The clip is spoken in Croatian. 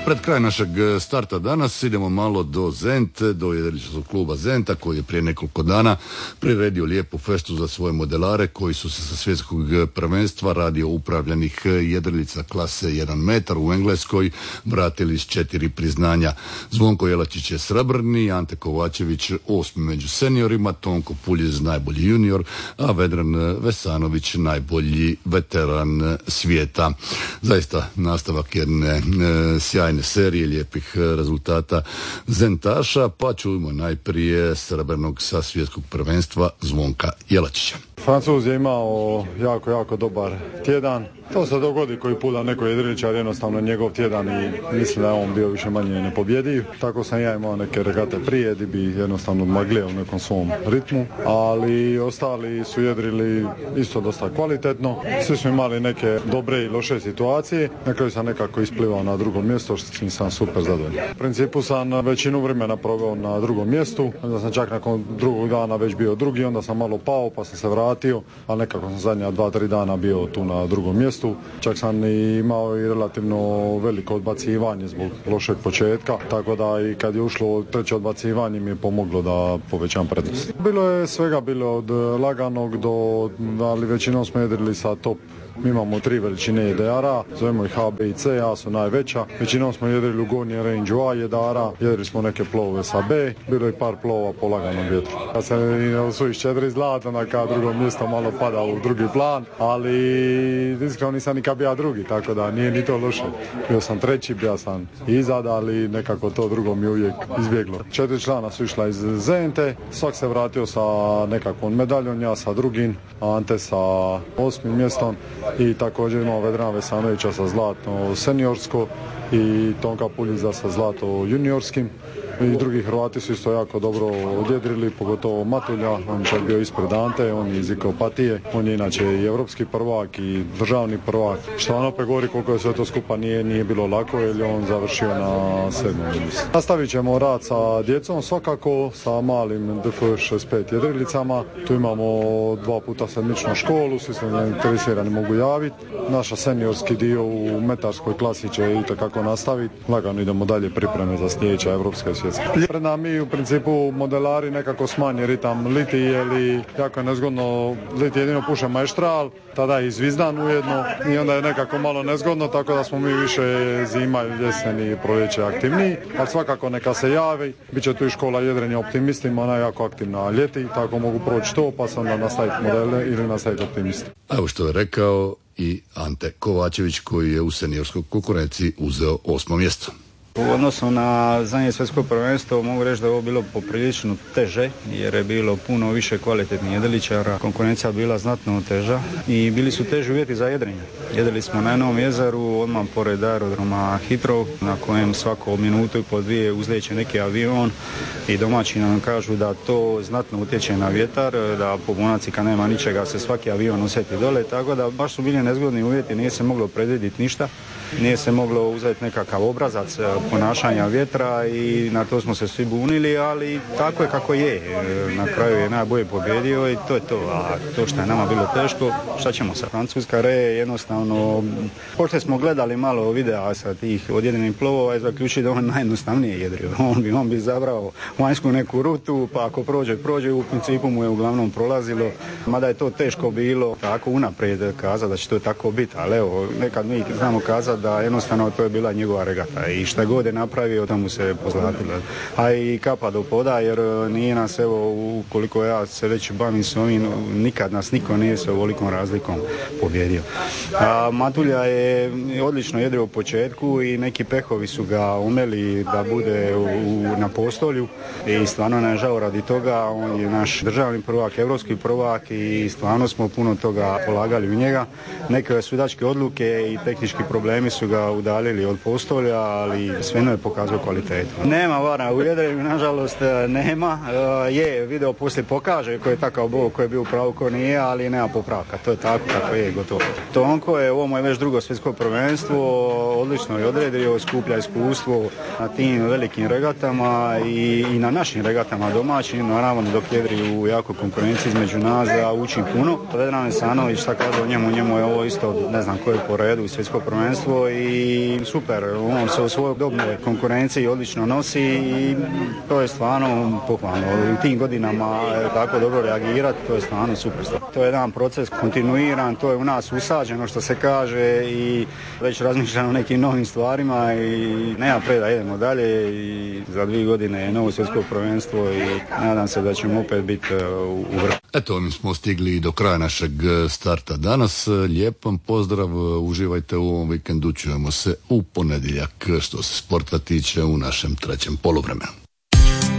Pred kraj našeg starta danas idemo malo do Zente, do jedriličarskog kluba Zenta koji je prije nekoliko dana priredio lijepu festu za svoje modelare koji su se sa svjetskog prvenstva radio upravljanih jedrilica klase 1 metar u Engleskoj vratili s 4 priznanja. Zvonko Jelačić je srebrni, Ante Kovačević 8. među seniorima, Tonko Puljez najbolji junior, a Vedran Vesanović najbolji veteran svijeta. Zaista nastavak jedne sjajne serije lijepih rezultata Zentaša, pa čujemo najprije srebrnog sa svjetskog prvenstva Zvonka Jelačića. Francuz je imao jako dobar tjedan. To se dogodi koji put da neko jedriličar jednostavno njegov tjedan i mislim da je on bio više manje nepobjediv. Tako sam ja imao neke regate prije di bi jednostavno odmaglio u nekom svom ritmu, ali ostali su jedrili isto dosta kvalitetno. Svi su imali neke dobre i loše situacije. Na kraju sam nekako isplivao na drugom mjestu, što sam super zadovoljan. U principu sam većinu vremena proveo na drugom mjestu, onda sam čak nakon drugog dana već bio drugi, onda sam malo pao pa sam se vratio, ali nekako sam zadnja 2-3 dana bio tu na drugom mjestu. Čak sam imao i relativno veliko odbacivanje zbog lošeg početka, tako da i kad je ušlo treće odbacivanje mi je pomoglo da povećam prednost. Bilo je svega, bilo od laganog do, ali većinom smo jedrili sa top. Mi imamo 3 veličine jedara, zovemo ih A, B i C, A su najveća. Većinom smo jedrili u gornjem range A jedara, jedrili smo neke plovove sa B, bilo je par plovova po laganom vjetru. Kad se osvojiš 4 zlata, na kao drugo mjesto malo pada u drugi plan, ali iskreno nisam nikad bio drugi, tako da nije ni to loše. Bio sam treći, bio sam izad, ali nekako to drugo mi uvijek izbjeglo. 4 člana su išla iz Zente, svak se vratio sa nekakvom medaljom, ja sa drugim, Ante sa 8. mjestom. I također imamo Vedrana Vesanovića sa zlatno seniorsko i Tonka Puljiza sa zlato juniorskim. I drugi Hrvati su isto jako dobro odjedrili, pogotovo Matulja, on je čak bio ispred Ante, on je iz Opatije, on je inače i europski prvak i državni prvak, što on opet govori koliko je sve to skupa nije bilo lako jer je on završio na 7. mjestu. Nastavit ćemo rad sa djecom svakako, sa malim DF65 jedrilicama, tu imamo 2 puta sedmičnu školu, svi se interesirani mogu javiti, naša seniorski dio u metarskoj klasi će itekako nastaviti, lagano idemo dalje pripreme za sljedeća evropska i svjetska. Pred nami u principu modelari nekako smanje ritam liti, jer jako je nezgodno, liti jedino puše maestral, tada je izvizdan ujedno i onda je nekako malo nezgodno, tako da smo mi više zima, jesen i proljeće aktivniji, ali svakako neka se javi, bit će tu i škola jedrenja optimistima, ona je jako aktivna ljeti, tako mogu proći to pa se onda nastaviti modele ili nastaviti optimisti. Evo što je rekao i Ante Kovačević koji je u seniorskoj konkurenciji uzeo 8. mjesto. U odnosu na zadnje svjetsko prvenstvo mogu reći da je ovo bilo poprilično teže jer je bilo puno više kvalitetnih jedriličara, konkurencija bila znatno teža i bili su teži uvjeti za jedrenje. Jedrili smo na Novom jezeru, odmah pored aerodroma Hitrov na kojem svako minutu i po 2 uzleće neki avion i domaći nam kažu da to znatno utječe na vjetar, da po Bunaci kad nema ničega se svaki avion osjeti dole, tako da baš su bili nezgodni uvjeti, nije se moglo predvidjeti ništa. Nije se moglo uzeti nekakav obrazac ponašanja vjetra i na to smo se svi bunili, ali tako je kako je. Na kraju je najbolje pobjedio i to je to. A to što je nama bilo teško, šta ćemo sa Francuska re jednostavno, pošto smo gledali malo videa sa tih odjedenih plovova i zaključili da on najjednostavnije jedrio. On bi zabrao vanjsku neku rutu, pa ako prođe, u principu mu je uglavnom prolazilo. Mada je to teško bilo tako unaprijed kazati da će to tako biti, ali evo, nekad mi znamo kazati da jednostavno to je bila njegova regata i šta god je napravio tamo se pozlatilo. A i kapa do poda jer nije nas, evo, ukoliko ja se već bavim s ovim, nikad nas niko nije sa ovolikom razlikom pobjedio. A Matulja je odlično jedrio u početku i neki pehovi su ga umeli da bude na postolju i stvarno nam je žao radi toga. On je naš državni prvak, evropski prvak i stvarno smo puno toga polagali u njega. Neke sudačke odluke i tehnički problemi su ga udaljili od postolja, ali svejedno je pokazao kvalitetu. Nema vara u jedrenju, nažalost nema. Je, video poslije pokaže ko je takav bog, ko je bio u pravu, ko nije, ali nema popravka. To je tako kako je, gotovo. Tonko je, ovo mu je već drugo svjetsko prvenstvo, odlično je odredio, skuplja iskustvo na tim velikim regatama i na našim regatama domaćim, naravno dok jedri u jako konkurenciji između nas da uči puno. Vedran Vesanović, šta kaže o njemu je ovo isto, ne znam ko je po redu, svjetsko prvenstvo, prvenstvo i super, on se u svojoj dobnoj konkurenciji odlično nosi i to je stvarno pohvalno. U tim godinama tako dobro reagirati, to je stvarno super stvar. To je jedan proces kontinuiran, to je u nas usađeno što se kaže i već razmišljamo o nekim novim stvarima i nema preda, idemo dalje i za 2 godine je novo svjetsko prvenstvo i nadam se da ćemo opet biti u vrhu. Eto, mi smo stigli do kraja našeg starta danas. Lijep vam pozdrav, uživajte u ovom vikendu, čujemo se u ponedjeljak što se sporta tiče u našem trećem poluvremenu.